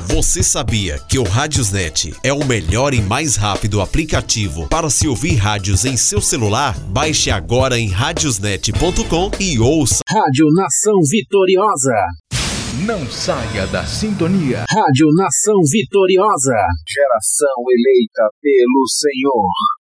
Você sabia que o Radiosnet é o melhor e mais rápido aplicativo para se ouvir rádios em seu celular? Baixe agora em radiosnet.com e ouça. Rádio Nação Vitoriosa. Não saia da sintonia. Rádio Nação Vitoriosa. Geração eleita pelo Senhor.